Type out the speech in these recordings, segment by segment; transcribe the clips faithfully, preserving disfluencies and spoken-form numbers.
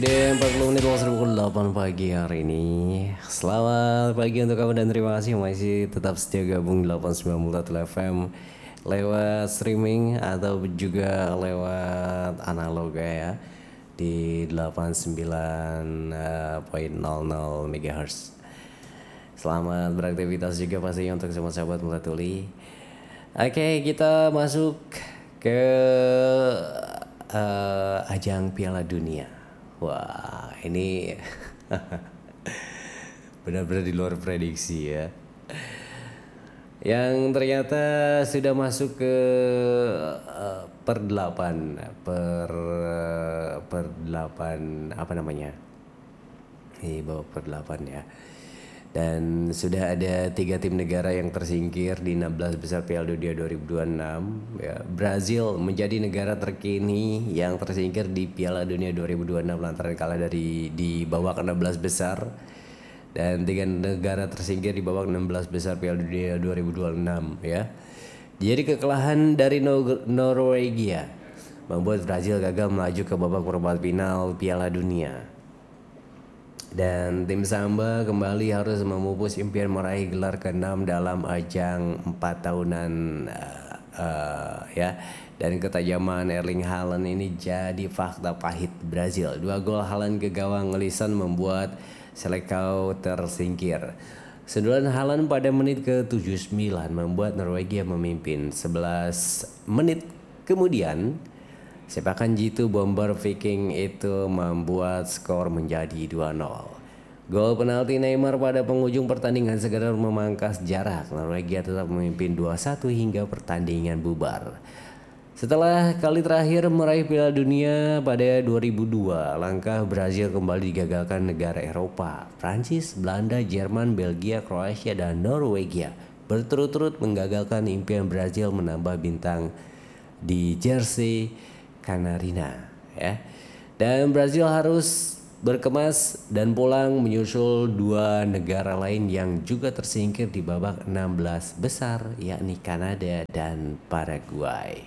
Di empat puluh menit waktu pukul delapan pagi hari ini. Selamat pagi untuk kamu dan terima kasih masih tetap setia gabung delapan sembilan puluh F M lewat streaming atau juga lewat analog ya di delapan puluh sembilan koma nol megahertz. Selamat beraktivitas juga pastinya untuk semua sahabat Mulatuli. Oke, kita masuk ke uh, ajang Piala Dunia. Wah, ini benar-benar di luar prediksi ya. Yang ternyata sudah masuk ke uh, per delapan, per per delapan apa namanya? Ini bawa per delapan ya. Dan sudah ada tiga tim negara yang tersingkir di enam belas besar Piala Dunia dua ribu dua puluh enam ya. Brazil menjadi negara terkini yang tersingkir di Piala Dunia dua ribu dua puluh enam lantaran kalah dari di babak enam belas besar. Dan tiga negara tersingkir di babak enam belas besar Piala Dunia dua ribu dua puluh enam ya. Jadi kekalahan dari Nor- Norwegia membuat Brazil gagal melaju ke babak perempat final Piala Dunia. Dan tim Samba kembali harus memupus impian meraih gelar keenam dalam ajang empat tahunan uh, uh, ya. Dan ketajaman Erling Haaland ini jadi fakta pahit Brazil. Dua gol Haaland ke gawang Alisson membuat Selecao tersingkir. Sundulan Haaland pada menit ke tujuh puluh sembilan membuat Norwegia memimpin. sebelas menit kemudian sepakan jitu bomber Viking itu membuat skor menjadi dua nol. Gol penalti Neymar pada penghujung pertandingan segera memangkas jarak. Norwegia tetap memimpin dua satu hingga pertandingan bubar. Setelah kali terakhir meraih Piala Dunia pada dua ribu dua, langkah Brazil kembali digagalkan negara Eropa. Prancis, Belanda, Jerman, Belgia, Kroasia, dan Norwegia berturut-turut menggagalkan impian Brazil menambah bintang di jersey Kanarina ya. Dan Brazil harus berkemas dan pulang menyusul dua negara lain yang juga tersingkir di babak enam belas besar yakni Kanada dan Paraguay.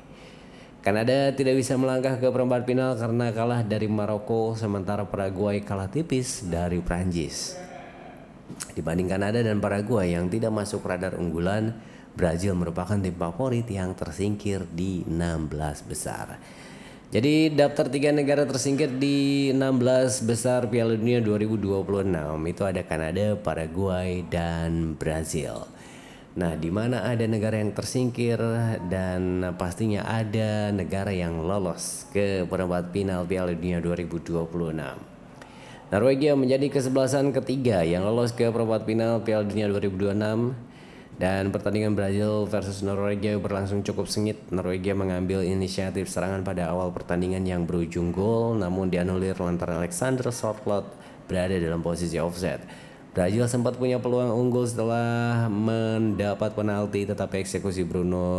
Kanada tidak bisa melangkah ke perempat final karena kalah dari Maroko, sementara Paraguay kalah tipis dari Prancis. Dibanding Kanada dan Paraguay yang tidak masuk radar unggulan, Brazil merupakan tim favorit yang tersingkir di enam belas besar. Jadi daftar tiga negara tersingkir di enam belas besar Piala Dunia dua ribu dua puluh enam itu ada Kanada, Paraguay, dan Brazil. Nah, di mana ada negara yang tersingkir dan pastinya ada negara yang lolos ke perempat final Piala Dunia dua ribu dua puluh enam. Norwegia menjadi kesebelasan ketiga yang lolos ke perempat final Piala Dunia dua ribu dua puluh enam. Dan pertandingan Brazil versus Norwegia berlangsung cukup sengit. Norwegia mengambil inisiatif serangan pada awal pertandingan yang berujung gol, namun dianulir lantaran Alexander Sorloth berada dalam posisi offside. Brazil sempat punya peluang unggul setelah mendapat penalti, tetapi eksekusi Bruno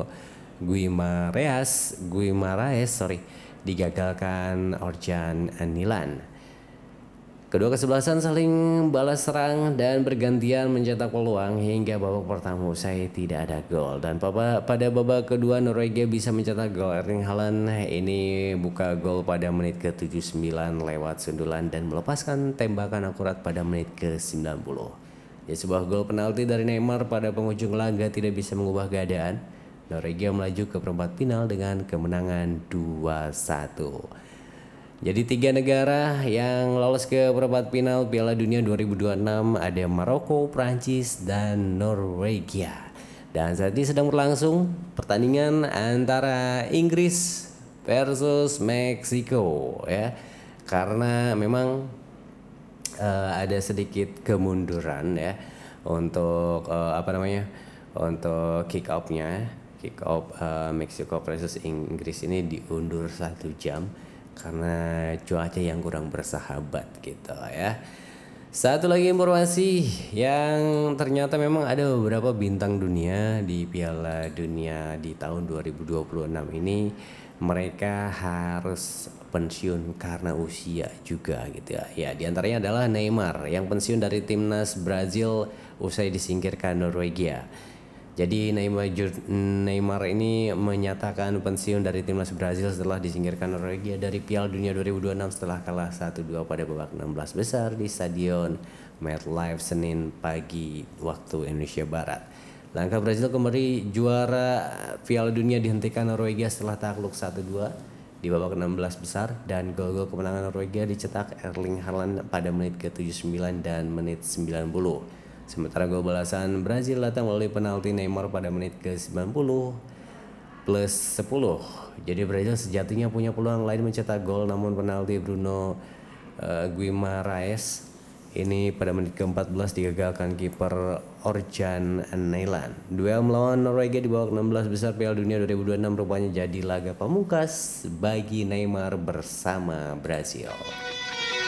Guimaraes, Guimaraes sorry, digagalkan Orjan Nilan. Kedua kesebelasan saling balas serang dan bergantian mencetak peluang hingga babak pertama usai tidak ada gol. Dan pada babak kedua Norwegia bisa mencetak gol. Erling Haaland ini buka gol pada menit ke tujuh puluh sembilan lewat sundulan dan melepaskan tembakan akurat pada menit ke sembilan puluh. Ya, sebuah gol penalti dari Neymar pada penghujung laga tidak bisa mengubah keadaan. Norwegia melaju ke perempat final dengan kemenangan dua satu. Jadi tiga negara yang lolos ke perempat final Piala Dunia dua ribu dua puluh enam ada Maroko, Prancis, dan Norwegia. Dan saat ini sedang berlangsung pertandingan antara Inggris versus Meksiko ya. Karena memang uh, ada sedikit kemunduran ya untuk uh, apa namanya? Untuk kick off-nya. Kick off uh, Meksiko versus Inggris ini diundur satu jam karena cuaca yang kurang bersahabat gitu ya. Satu lagi informasi yang ternyata memang ada beberapa bintang dunia di Piala Dunia di tahun dua ribu dua puluh enam ini mereka harus pensiun karena usia juga gitu ya. Ya, diantaranya adalah Neymar yang pensiun dari timnas Brazil usai disingkirkan Norwegia. Jadi Neymar, Neymar ini menyatakan pensiun dari timnas Brazil setelah disingkirkan Norwegia dari Piala Dunia dua ribu dua puluh enam setelah kalah satu dua pada babak enam belas besar di Stadion MetLife Senin pagi waktu Indonesia Barat. Langkah Brazil kembali juara Piala Dunia dihentikan Norwegia setelah takluk satu dua di babak enam belas besar, dan gol-gol kemenangan Norwegia dicetak Erling Haaland pada menit ke tujuh puluh sembilan dan menit sembilan puluh. Sementara gol balasan Brazil datang melalui penalti Neymar pada menit ke sembilan puluh plus sepuluh. Jadi Brazil sejatinya punya peluang lain mencetak gol, namun penalti Bruno uh, Guimaraes ini pada menit ke empat belas digagalkan kiper Orjan Neyland. Duel melawan Norwegia di babak enam belas besar Piala Dunia dua ribu dua puluh enam rupanya jadi laga pamungkas bagi Neymar bersama Brazil.